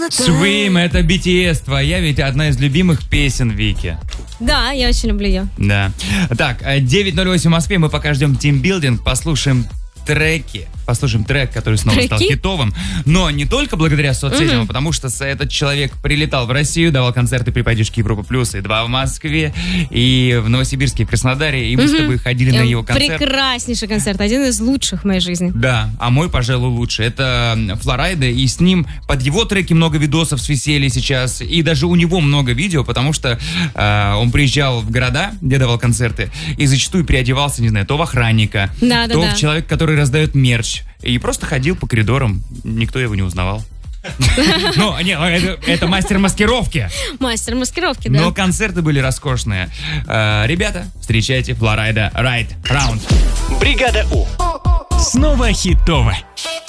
Swim, это BTS, твоя ведь одна из любимых песен Вики. Да, я очень люблю ее. Да. Так, 9:08 в Москве, мы пока ждем тимбилдинг, послушаем трек, который снова стал хитовым. Но не только благодаря соцсетям, а потому что этот человек прилетал в Россию, давал концерты при поддержке Европа Плюс, и 2 в Москве, и в Новосибирске, и в Краснодаре, и мы с тобой ходили на его концерт. Прекраснейший концерт, один из лучших в моей жизни. Да, а мой, пожалуй, лучше. Это Флорайда, и с ним под его треки много видосов свисели сейчас, и даже у него много видео, потому что он приезжал в города, где давал концерты, и зачастую переодевался, не знаю, то в охранника, то в человека, который раздает мерч. И просто ходил по коридорам, никто его не узнавал. Ну, это мастер маскировки. Мастер маскировки, да. Но концерты были роскошные. Ребята, встречайте Флорайда Right Round. Бригада У. Снова хитово.